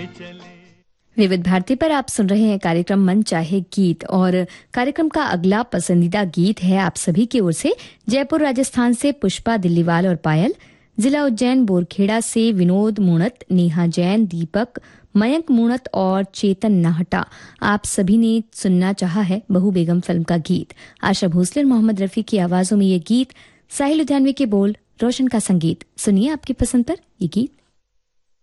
विविध भारती पर आप सुन रहे हैं कार्यक्रम मन चाहे गीत और कार्यक्रम का अगला पसंदीदा गीत है आप सभी की ओर से जयपुर राजस्थान से पुष्पा दिल्लीवाल और पायल, जिला उज्जैन बोरखेड़ा से विनोद मूणत, नेहा जैन, दीपक, मयंक मूणत और चेतन नाहटा। आप सभी ने सुनना चाहा है बहू बेगम फिल्म का गीत। आशा भोसले और मोहम्मद रफी की आवाजों में ये गीत, साहिल लुधियानवी के बोल, रोशन का संगीत। सुनिए आपकी पसंद पर ये गीत।